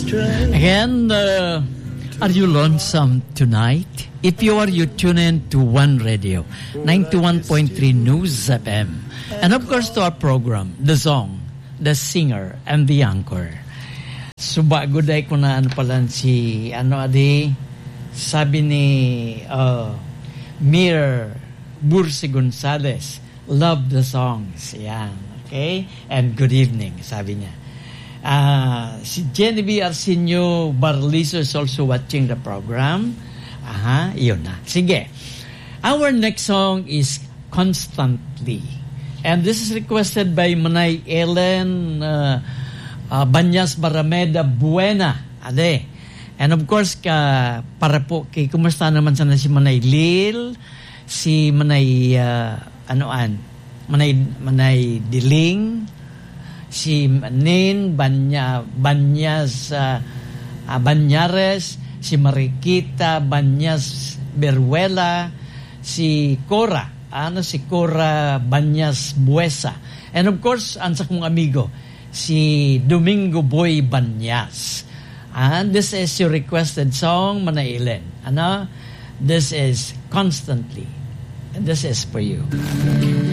Again, are you lonesome tonight? If you are, you tune in to One Radio, 91.3 News FM. And of course to our program, The Song, The Singer, and The Anchor. So bago day ko na si, sabi ni Mir Bursi Gonzalez, love the songs. Yan, okay? And good evening, sabi niya. Si Genevieve Arsenio Barliso is also watching the program. Yun na. Sige. Our next song is Constantly. And this is requested by Manay Ellen Banyas Barameda Buena. Ade. And of course, para po, kumusta naman sana si Manay Lil, si Manay, Manay Diling, si Nin Banyas Banyares, si Mariquita Banyas Beruela, si Cora, si Cora Banyas Buesa. And of course, ang sa kong amigo, si Domingo Boy Banyas. And this is your requested song, Manailen. This is Constantly. And this is for you.